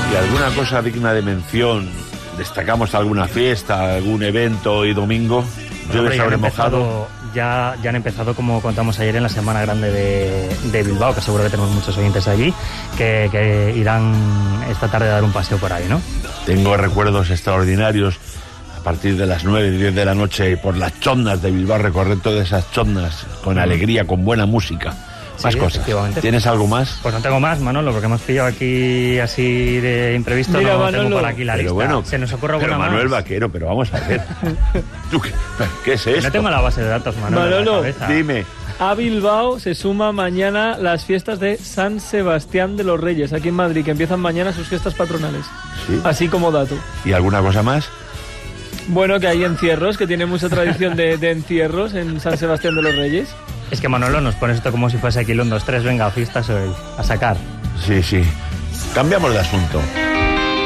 ¿Y alguna cosa digna de mención? ¿Destacamos alguna fiesta, algún evento hoy domingo? Hombre, ya han empezado, como contamos ayer, en la Semana Grande de Bilbao, que seguro que tenemos muchos oyentes allí, que irán esta tarde a dar un paseo por ahí, ¿no? Tengo recuerdos extraordinarios a partir de las 9 y 10 de la noche por las chondas de Bilbao, recorrer todas esas chondas con alegría, con buena música. Más cosas. ¿Tienes algo más? Pues no tengo más, Manolo, porque hemos pillado aquí así de imprevisto. Mira, no Manolo, tengo por aquí la lista. Bueno, se nos ocurre alguna más. Manuel Vaquero, pero vamos a ver. ¿Qué es esto? No tengo la base de datos, Manolo, dime. A Bilbao se suman mañana las fiestas de San Sebastián de los Reyes, aquí en Madrid, que empiezan mañana sus fiestas patronales. ¿Sí? Así como dato. ¿Y alguna cosa más? Bueno, que hay encierros, que tiene mucha tradición de encierros en San Sebastián de los Reyes. Es que Manolo nos pones esto como si fuese aquí el 1, 2, 3, venga, fiestas hoy, a sacar. Sí. Cambiamos de asunto.